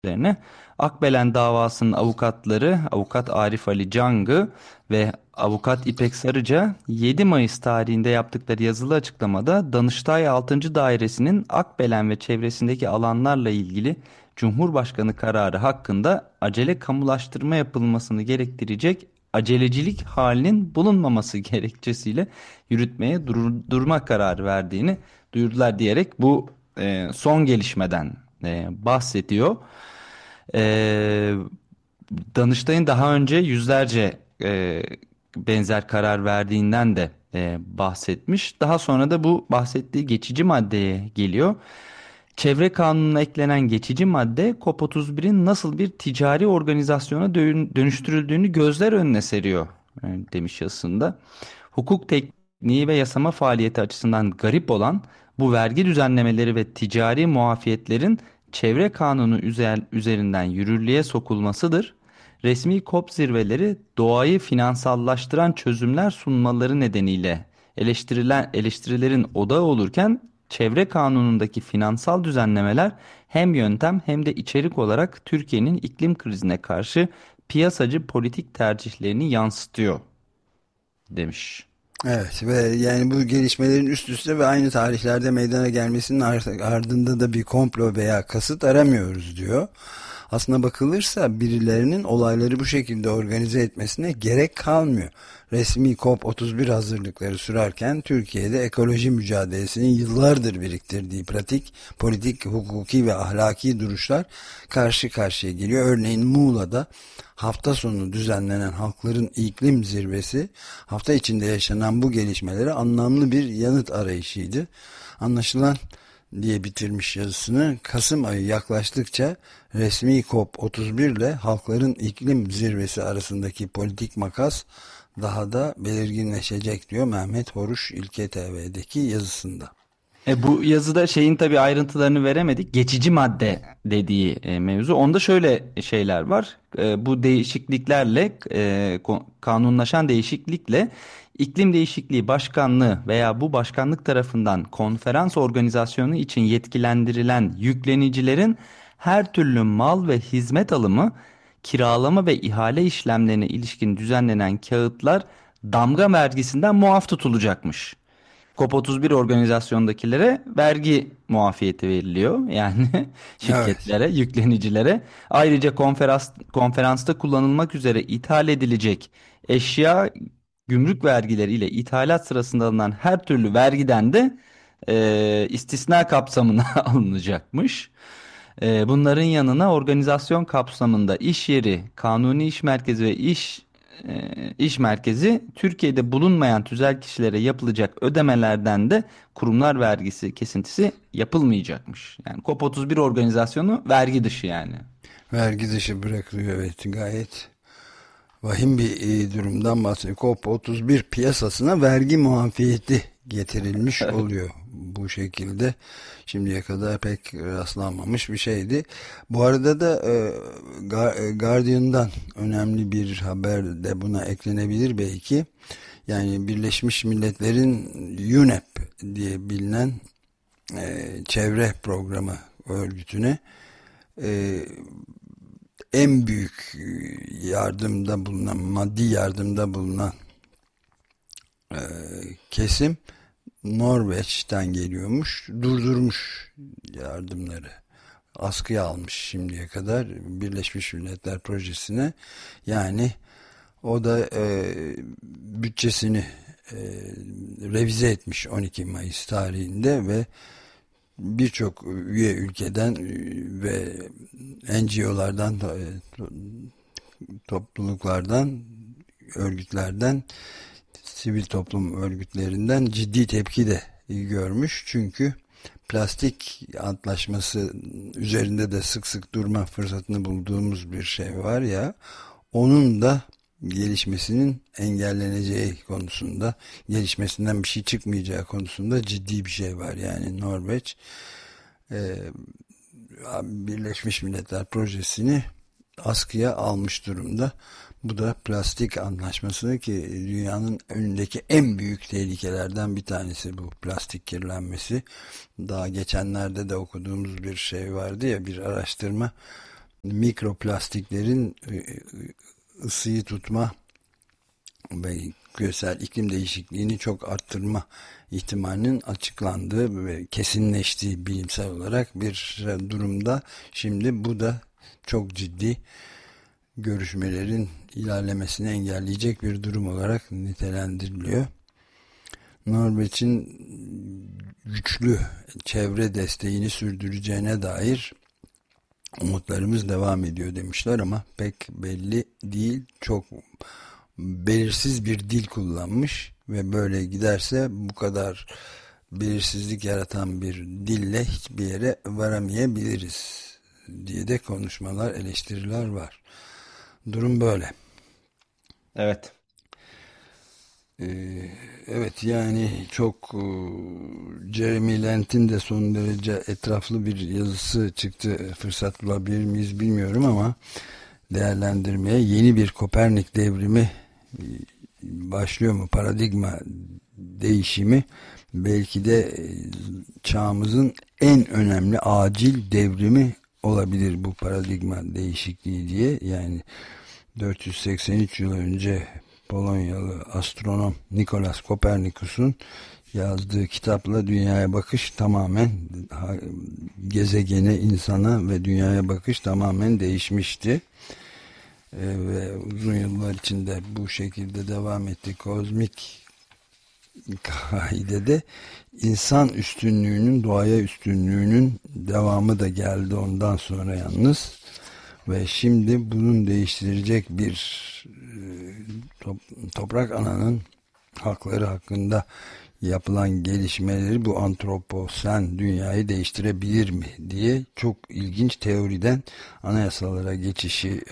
üzerine Akbelen davasının avukatları Avukat Arif Ali Cang'ı ve Avukat İpek Sarıca 7 Mayıs tarihinde yaptıkları yazılı açıklamada Danıştay 6. Dairesi'nin Akbelen ve çevresindeki alanlarla ilgili Cumhurbaşkanı kararı hakkında acele kamulaştırma yapılmasını gerektirecek acelecilik halinin bulunmaması gerekçesiyle yürütmeye durma kararı verdiğini duyurdular diyerek bu son gelişmeden bahsediyor. E, Danıştay'ın daha önce yüzlerce benzer karar verdiğinden de bahsetmiş. Daha sonra da bu bahsettiği geçici maddeye geliyor. Çevre kanununa eklenen geçici madde COP31'in nasıl bir ticari organizasyona dönüştürüldüğünü gözler önüne seriyor demiş yazısında. Hukuk tekniği ve yasama faaliyeti açısından garip olan bu vergi düzenlemeleri ve ticari muafiyetlerin çevre kanunu üzerinden yürürlüğe sokulmasıdır. Resmi COP zirveleri doğayı finansallaştıran çözümler sunmaları nedeniyle eleştirilerin odağı olurken çevre kanunundaki finansal düzenlemeler hem yöntem hem de içerik olarak Türkiye'nin iklim krizine karşı piyasacı politik tercihlerini yansıtıyor demiş. Evet, ve yani bu gelişmelerin üst üste ve aynı tarihlerde meydana gelmesinin ardında da bir komplo veya kasıt aramıyoruz diyor. Aslına bakılırsa birilerinin olayları bu şekilde organize etmesine gerek kalmıyor. Resmi COP31 hazırlıkları sürerken Türkiye'de ekoloji mücadelesinin yıllardır biriktirdiği pratik, politik, hukuki ve ahlaki duruşlar karşı karşıya geliyor. Örneğin Muğla'da hafta sonu düzenlenen Halkların İklim Zirvesi hafta içinde yaşanan bu gelişmelere anlamlı bir yanıt arayışıydı. Anlaşılan diye bitirmiş yazısını, Kasım ayı yaklaştıkça resmi COP31 ile Halkların İklim Zirvesi arasındaki politik makas daha da belirginleşecek diyor Mehmet Horuş İlke TV'deki yazısında. Bu yazıda şeyin tabii ayrıntılarını veremedik. Geçici madde dediği mevzu. Onda şöyle şeyler var. Bu değişikliklerle kanunlaşan değişiklikle iklim değişikliği başkanlığı veya bu başkanlık tarafından konferans organizasyonu için yetkilendirilen yüklenicilerin her türlü mal ve hizmet alımı, kiralama ve ihale işlemlerine ilişkin düzenlenen kağıtlar damga vergisinden muaf tutulacakmış. COP31 organizasyondakilere vergi muafiyeti veriliyor. Yani Evet. şirketlere, yüklenicilere. Ayrıca konferansta kullanılmak üzere ithal edilecek eşya gümrük vergileri ile ithalat sırasında alınan her türlü vergiden de istisna kapsamına alınacakmış. Bunların yanına organizasyon kapsamında iş yeri, kanuni iş merkezi ve iş merkezi Türkiye'de bulunmayan tüzel kişilere yapılacak ödemelerden de kurumlar vergisi kesintisi yapılmayacakmış. Yani COP31 organizasyonu vergi dışı yani. Vergi dışı bırakılıyor, evet, gayet vahim bir durumdan bahsediyor. COP31 piyasasına vergi muafiyeti getirilmiş oluyor bu şekilde. Şimdiye kadar pek rastlanmamış bir şeydi. Bu arada da Guardian'dan önemli bir haber de buna eklenebilir belki. Yani Birleşmiş Milletler'in UNEP diye bilinen çevre programı örgütüne e, en büyük yardımda bulunan, maddi yardımda bulunan e, kesim Norveç'ten geliyormuş. Durdurmuş yardımları. Askıya almış şimdiye kadar Birleşmiş Milletler projesine. Yani o da bütçesini e, revize etmiş 12 Mayıs tarihinde ve birçok üye ülkeden ve NGO'lardan, topluluklardan, örgütlerden, sivil toplum örgütlerinden ciddi tepki de görmüş. Çünkü plastik antlaşması üzerinde de sık sık durma fırsatını bulduğumuz bir şey var ya, onun da gelişmesinin engelleneceği konusunda, gelişmesinden bir şey çıkmayacağı konusunda ciddi bir şey var. Yani Norveç e, Birleşmiş Milletler projesini askıya almış durumda. Bu da plastik anlaşması ki dünyanın önündeki en büyük tehlikelerden bir tanesi bu plastik kirlenmesi. Daha geçenlerde de okuduğumuz bir şey vardı ya, bir araştırma. mikroplastiklerin ısıyı tutma ve küresel iklim değişikliğini çok arttırma ihtimalinin açıklandığı ve kesinleştiği bilimsel olarak bir durumda. Şimdi bu da çok ciddi görüşmelerin ilerlemesini engelleyecek bir durum olarak nitelendiriliyor. Norveç'in güçlü çevre desteğini sürdüreceğine dair umutlarımız devam ediyor demişler ama pek belli değil. Çok belirsiz bir dil kullanmış ve böyle giderse bu kadar belirsizlik yaratan bir dille hiçbir yere varamayabiliriz diye de konuşmalar, eleştiriler var. Durum böyle. Evet. Evet, yani çok Jeremy Lent'in de son derece etraflı bir yazısı çıktı. Fırsat bulabilir miyiz bilmiyorum ama değerlendirmeye yeni bir Kopernik devrimi başlıyor mu? Paradigma değişimi belki de çağımızın en önemli acil devrimi olabilir bu paradigma değişikliği diye. Yani 483 yıl önce Polonyalı astronom Nikolaus Kopernikus'un yazdığı kitapla dünyaya bakış tamamen, gezegene, insana ve dünyaya bakış tamamen değişmişti. Ve uzun yıllar içinde bu şekilde devam etti. Kozmik kaidede insan üstünlüğünün, doğaya üstünlüğünün devamı da geldi ondan sonra yalnız. Ve şimdi bunun değiştirecek bir toprak ananın hakları hakkında yapılan gelişmeleri, bu antroposen dünyayı değiştirebilir mi diye çok ilginç teoriden anayasalara geçişi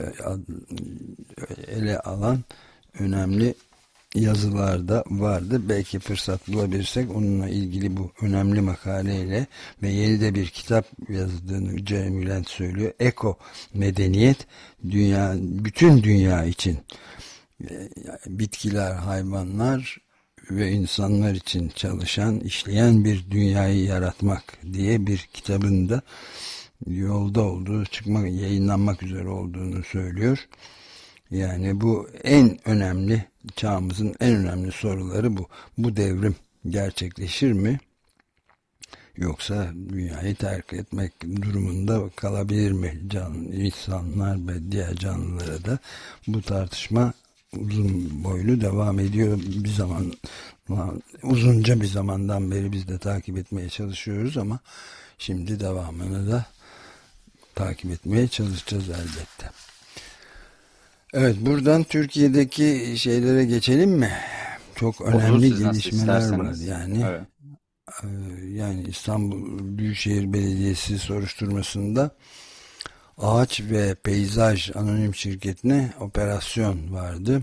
ele alan önemli yazılar da vardı. Belki fırsat bulabilirsek onunla ilgili bu önemli makaleyle ve yeni de bir kitap yazdığını Jeremy Lent söylüyor. Eko Medeniyet, dünya, bütün dünya için, bitkiler, hayvanlar ve insanlar için çalışan, işleyen bir dünyayı yaratmak diye bir kitabında yolda olduğu, yayınlanmak üzere olduğunu söylüyor. Yani bu en önemli, çağımızın en önemli soruları bu. Bu devrim gerçekleşir mi? Yoksa dünyayı terk etmek durumunda kalabilir mi? İnsanlar ve diğer canlılara da bu tartışma uzun boylu devam ediyor. Bir zaman, uzunca bir zamandan beri biz de takip etmeye çalışıyoruz ama şimdi devamını da takip etmeye çalışacağız elbette. Evet, buradan Türkiye'deki şeylere geçelim mi? Çok Olur, önemli siz nasıl gelişmeler var isterseniz. yani. Evet. Yani İstanbul Büyükşehir Belediyesi soruşturmasında Ağaç ve Peyzaj Anonim Şirketi'ne operasyon vardı.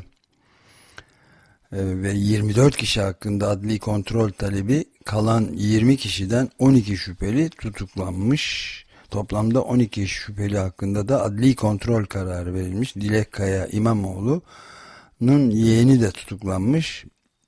Ve 24 kişi hakkında adli kontrol talebi, kalan 20 kişiden 12 şüpheli tutuklanmış. Toplamda 12 şüpheli hakkında da adli kontrol kararı verilmiş. Dilek Kaya İmamoğlu'nun yeğeni de tutuklanmış.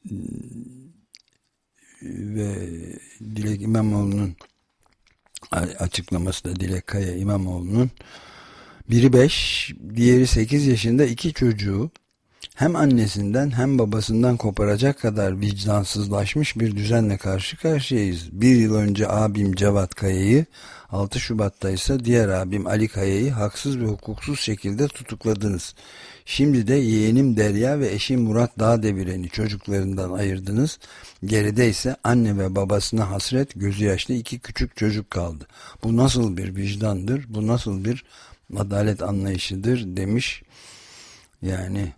Ve Dilek İmamoğlu'nun açıklaması da, Dilek Kaya İmamoğlu'nun biri 5, diğeri 8 yaşında iki çocuğu hem annesinden hem babasından koparacak kadar vicdansızlaşmış bir düzenle karşı karşıyayız. Bir yıl önce abim Cevat Kaya'yı, 6 Şubat'ta ise diğer abim Ali Kaya'yı haksız ve hukuksuz şekilde tutukladınız. Şimdi de yeğenim Derya ve eşim Murat Dağdeviren'i çocuklarından ayırdınız. Geride ise anne ve babasına hasret, gözü yaşlı iki küçük çocuk kaldı. Bu nasıl bir vicdandır, bu nasıl bir adalet anlayışıdır demiş. Yani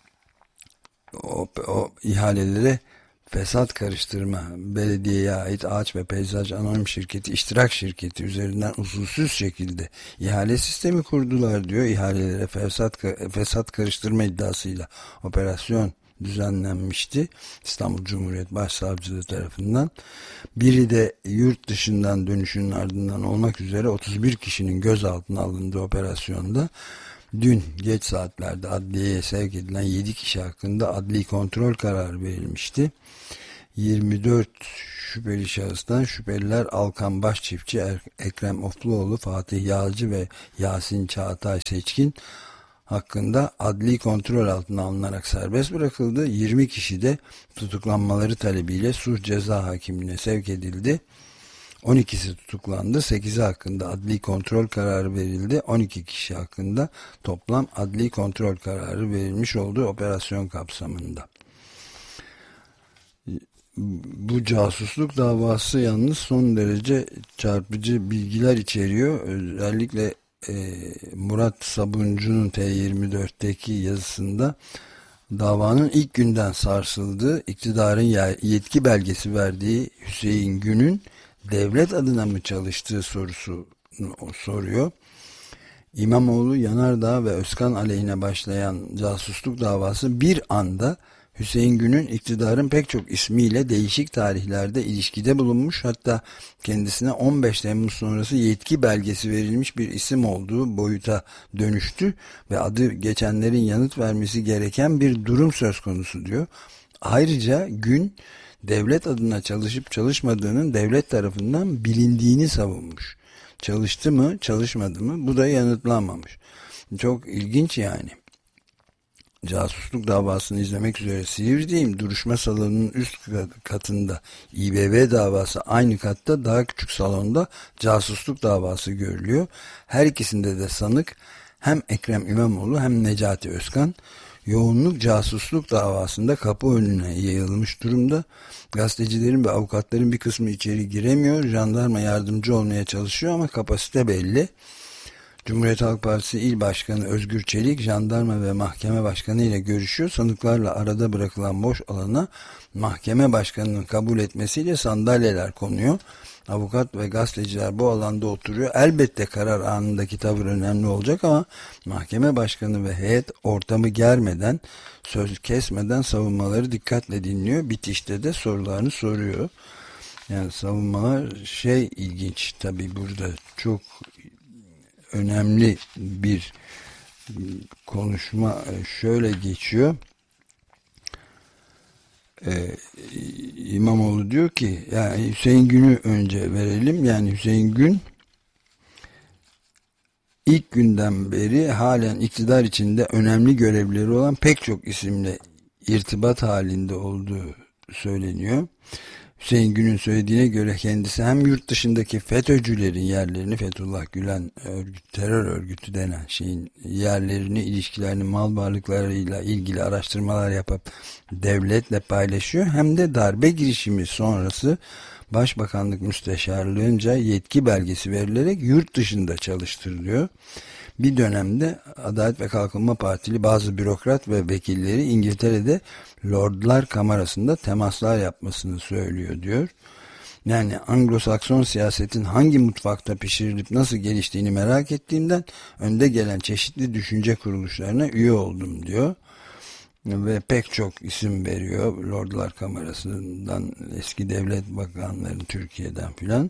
o ihalelere fesat karıştırma, belediyeye ait Ağaç ve Peyzaj Anonim Şirketi, iştirak şirketi üzerinden usulsüz şekilde ihale sistemi kurdular diyor. İhalelere fesat karıştırma iddiasıyla operasyon düzenlenmişti İstanbul Cumhuriyet Başsavcılığı tarafından. Biri de yurt dışından dönüşünün ardından olmak üzere 31 kişinin gözaltına alındığı operasyonda dün geç saatlerde adliyeye sevk edilen 7 kişi hakkında adli kontrol kararı verilmişti. 24 şüpheli şahıstan şüpheliler Alkan Başçiftçi, Ekrem Ofluoğlu, Fatih Yağcı ve Yasin Çağatay Seçkin hakkında adli kontrol altına alınarak serbest bırakıldı. 20 kişi de tutuklanmaları talebiyle Suç Ceza Hakimliğine sevk edildi. 12'si tutuklandı. 8'i hakkında adli kontrol kararı verildi. 12 kişi hakkında toplam adli kontrol kararı verilmiş olduğu operasyon kapsamında. Bu casusluk davası yalnız son derece çarpıcı bilgiler içeriyor. Özellikle Murat Sabuncu'nun T24'teki yazısında davanın ilk günden sarsıldığı, iktidarın yetki belgesi verdiği Hüseyin Gün'ün devlet adına mı çalıştığı sorusunu soruyor. İmamoğlu, Yanardağ ve Özkan aleyhine başlayan casusluk davası bir anda Hüseyin Gün'ün iktidarın pek çok ismiyle değişik tarihlerde ilişkide bulunmuş, hatta kendisine 15 Temmuz sonrası yetki belgesi verilmiş bir isim olduğu boyuta dönüştü ve adı geçenlerin yanıt vermesi gereken bir durum söz konusu diyor. Ayrıca Gün, devlet adına çalışıp çalışmadığının devlet tarafından bilindiğini savunmuş. Çalıştı mı, çalışmadı mı? Bu da yanıtlanmamış. Çok ilginç yani. Casusluk davasını izlemek üzere Sivri'deyim. Duruşma salonunun üst katında İBB davası, aynı katta daha küçük salonda casusluk davası görülüyor. Her ikisinde de sanık hem Ekrem İmamoğlu hem Necati Özkan. Yoğunluk casusluk davasında kapı önüne yayılmış durumda. Gazetecilerin ve avukatların bir kısmı içeri giremiyor. Jandarma yardımcı olmaya çalışıyor ama kapasite belli. Cumhuriyet Halk Partisi İl Başkanı Özgür Çelik, jandarma ve mahkeme başkanı ile görüşüyor. Sanıklarla arada bırakılan boş alana mahkeme başkanının kabul etmesiyle sandalyeler konuyor. Avukat ve gazeteciler bu alanda oturuyor. Elbette karar anındaki tavır önemli olacak ama mahkeme başkanı ve heyet ortamı germeden, söz kesmeden savunmaları dikkatle dinliyor. Bitişte de sorularını soruyor. Yani savunmalar ilginç tabii, burada çok önemli bir konuşma şöyle geçiyor. İmamoğlu diyor ki, yani Hüseyin Gün'ü önce verelim. Yani Hüseyin Gün ilk günden beri halen iktidar içinde önemli görevleri olan pek çok isimle irtibat halinde olduğu söyleniyor. Hüseyin Gün'ün söylediğine göre kendisi hem yurt dışındaki FETÖ'cülerin yerlerini, Fethullah Gülen terör örgütü denen şeyin yerlerini, ilişkilerini, mal varlıklarıyla ilgili araştırmalar yapıp devletle paylaşıyor, hem de darbe girişimi sonrası Başbakanlık Müsteşarlığınca yetki belgesi verilerek yurt dışında çalıştırılıyor. Bir dönemde Adalet ve Kalkınma Partili bazı bürokrat ve vekilleri İngiltere'de Lordlar Kamerası'nda temaslar yapmasını söylüyor diyor. Yani Anglo-Sakson siyasetin hangi mutfakta pişirilip nasıl geliştiğini merak ettiğimden önde gelen çeşitli düşünce kuruluşlarına üye oldum diyor. Ve pek çok isim veriyor. Lordlar Kamerası'ndan eski devlet bakanları, Türkiye'den filan.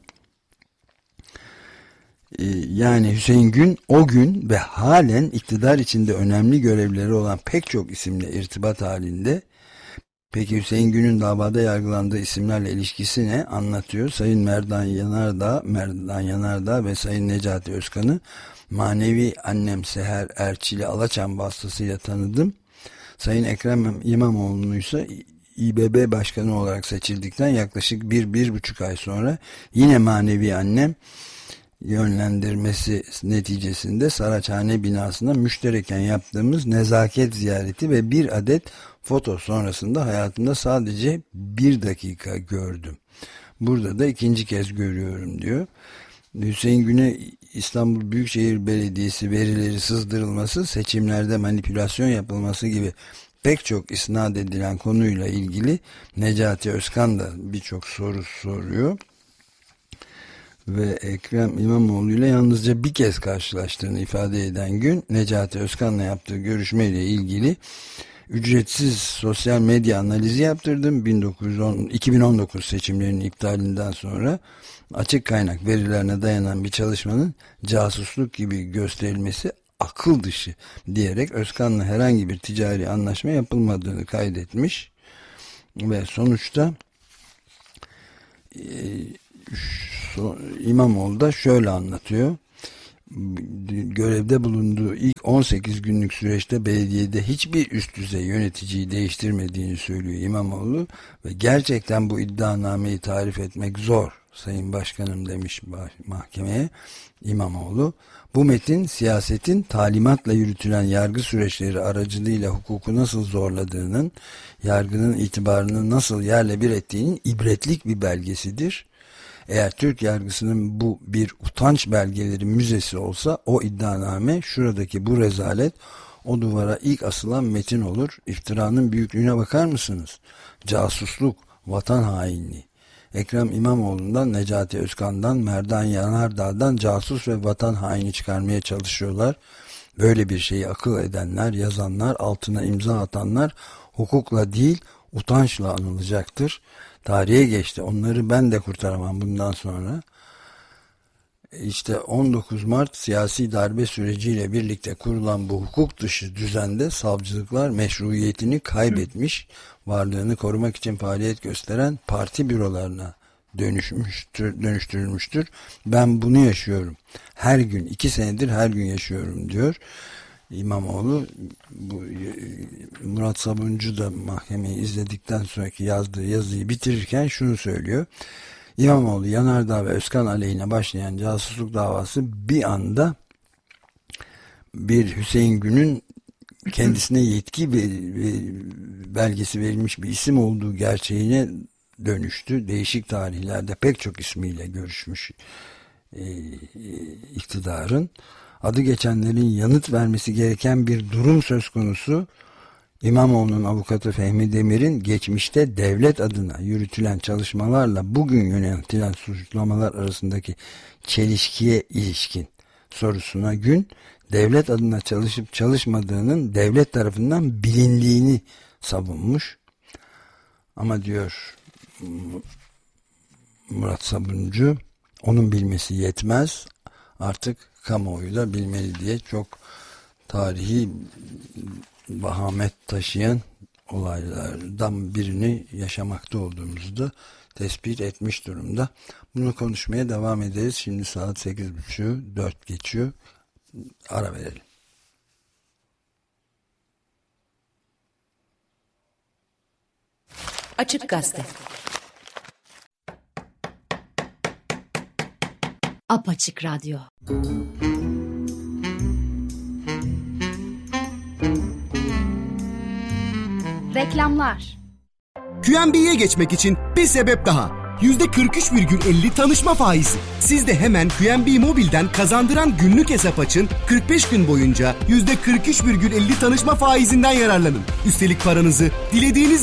Yani Hüseyin Gün o gün ve halen iktidar içinde önemli görevleri olan pek çok isimle irtibat halinde. Peki Hüseyin Gün'ün davada yargılandığı isimlerle ilişkisi ne? Anlatıyor. Sayın Merdan Yanardağ ve Sayın Necati Özkan'ı manevi annem Seher Erçil'i Alaçam vasıtasıyla tanıdım. Sayın Ekrem İmamoğlu'nu ise İBB Başkanı olarak seçildikten yaklaşık 1-1,5 ay sonra yine manevi annem yönlendirmesi neticesinde Saraçhane binasında müştereken yaptığımız nezaket ziyareti ve bir adet foto sonrasında hayatımda sadece 1 dakika gördüm. Burada da ikinci kez görüyorum diyor. Hüseyin Gün'e İstanbul Büyükşehir Belediyesi verileri sızdırılması, seçimlerde manipülasyon yapılması gibi pek çok isnat edilen konuyla ilgili Necati Özkan da birçok soru soruyor. Ve Ekrem İmamoğlu ile yalnızca bir kez karşılaştığını ifade eden Gün, Necati Özkan'la yaptığı görüşmeyle ilgili ücretsiz sosyal medya analizi yaptırdım. 2019 seçimlerinin iptalinden sonra açık kaynak verilerine dayanan bir çalışmanın casusluk gibi gösterilmesi akıl dışı diyerek Özkan'la herhangi bir ticari anlaşma yapılmadığını kaydetmiş ve sonuçta İmamoğlu da şöyle anlatıyor. Görevde bulunduğu ilk 18 günlük süreçte belediyede hiçbir üst düzey yöneticiyi değiştirmediğini söylüyor İmamoğlu ve gerçekten bu iddianameyi tarif etmek zor Sayın Başkanım demiş mahkemeye İmamoğlu. Bu metin siyasetin talimatla yürütülen yargı süreçleri aracılığıyla hukuku nasıl zorladığının, yargının itibarını nasıl yerle bir ettiğinin ibretlik bir belgesidir. Eğer Türk yargısının bu bir utanç belgeleri müzesi olsa o iddianame şuradaki bu rezalet o duvara ilk asılan metin olur. İftiranın büyüklüğüne bakar mısınız? Casusluk, vatan hainliği. Ekrem İmamoğlu'ndan, Necati Özkan'dan, Merdan Yanardağ'dan casus ve vatan haini çıkarmaya çalışıyorlar. Böyle bir şeyi akıl edenler, yazanlar, altına imza atanlar hukukla değil utançla anılacaktır. Tarihe geçti. Onları ben de kurtaramam bundan sonra. İşte 19 Mart siyasi darbe süreciyle birlikte kurulan bu hukuk dışı düzende savcılıklar meşruiyetini kaybetmiş, varlığını korumak için faaliyet gösteren parti bürolarına dönüştürülmüştür. Ben bunu yaşıyorum. Her gün, 2 senedir her gün yaşıyorum diyor İmamoğlu. Bu Murat Sabuncu da mahkemeyi izledikten sonraki yazdığı yazıyı bitirirken şunu söylüyor. İmamoğlu, Yanardağ ve Özkan aleyhine başlayan casusluk davası bir anda bir Hüseyin Gün'ün kendisine yetki ve belgesi verilmiş bir isim olduğu gerçeğine dönüştü. Değişik tarihlerde pek çok ismiyle görüşmüş iktidarın. Adı geçenlerin yanıt vermesi gereken bir durum söz konusu. İmamoğlu'nun avukatı Fehmi Demir'in geçmişte devlet adına yürütülen çalışmalarla bugün yöneltilen suçlamalar arasındaki çelişkiye ilişkin sorusuna gün devlet adına çalışıp çalışmadığının devlet tarafından bilindiğini savunmuş. Ama diyor Murat Sabuncu, onun bilmesi yetmez, artık kamuoyu da bilmeli diye çok tarihi vahamet taşıyan olaylardan birini yaşamakta olduğumuzu da tespit etmiş durumda. Bunu konuşmaya devam ederiz. Şimdi saat 8.30 4 geçiyor. Ara verelim. Açık Gazete. Apaçık Radyo. Reklamlar. QNB'ye geçmek için bir sebep daha. %43,50 tanışma faizi. Siz de hemen QNB Mobil'den kazandıran günlük hesap açın, 45 gün boyunca %43,50 tanışma faizinden yararlanın. Üstelik paranızı dilediğiniz